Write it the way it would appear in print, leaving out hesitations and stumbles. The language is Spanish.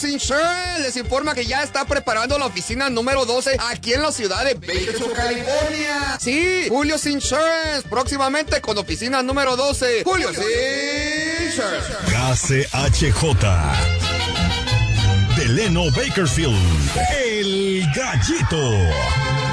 Insurance les informa que ya está preparando la oficina número 12 aquí en la ciudad de Bakersfield, California. Sí, Julio's Insurance, próximamente con oficina número 12. Julio's Insurance. KCHJ. Delano Bakersfield, el Gallito.